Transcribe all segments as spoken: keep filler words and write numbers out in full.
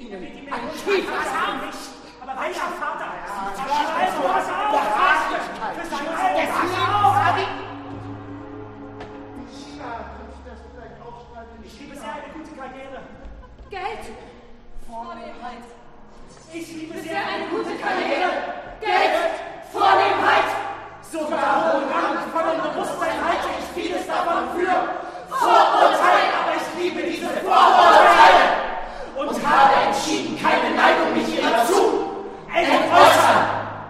Ihnen ein Schiefer haben. Aber welcher Vater? Ja, Schreib was auf! Ja, Für sein Alter! Was auf! Ich liebe sehr eine gute Karriere. Geld! Vornehmheit! Ich liebe Sehr sehr eine gute Karriere! Geld! Vornehmheit! Sogar hohen Rang und vollem Bewusstsein halte ich vieles davon für Vorurteile, aber ich liebe diese Vorurteile und habe entschieden, keine Neigung mich ihrer zu entäußern.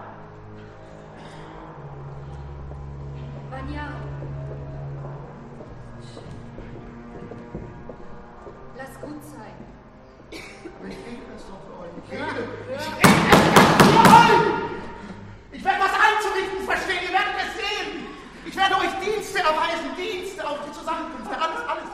Vanya, lass gut sein. Ich rede es doch für euch. Ich rede. Ich werde was einzurichten verstehen, ihr werdet es sehen. Ich werde euch Dienste erweisen, Dienste auf die Zusammenkünfte, alles, alles.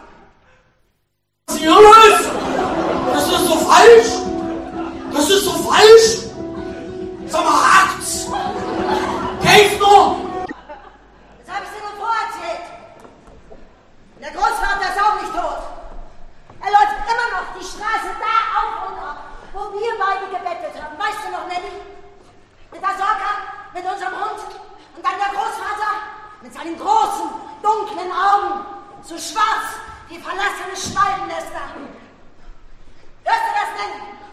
Jungs! Das ist so falsch! Das ist so falsch! Sag mal, hakt's! Helft nur! Das habe ich dir nur vorerzählt. Und der Großvater ist auch nicht tot. Er läuft immer noch die Straße da auf und ab, wo wir beide gebettet haben. Weißt du noch, Nelly? Mit der Sorka, mit unserem Hund und dann der Großvater mit seinen großen, dunklen Augen, so schwarz wie verlassene Schwalbennester. Hörst du das denn?